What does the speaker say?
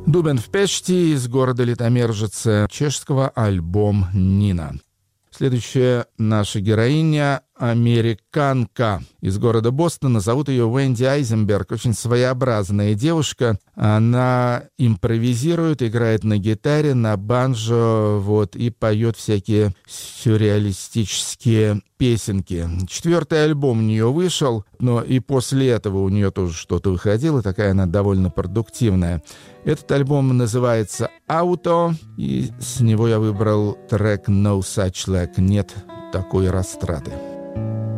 Дубен в Пешти из города Литомержице, чешского альбом «Нина». Следующая наша героиня — американка из города Бостона. Зовут ее Уэнди Айзенберг. Очень своеобразная девушка. Она импровизирует, играет на гитаре, на банджо, и поет всякие сюрреалистические песенки. 4-й альбом у нее вышел, но и после этого у нее тоже что-то выходило. Такая она довольно продуктивная. Этот альбом называется «Auto», и с него я выбрал трек «No Such Luck» — «Нет такой растраты».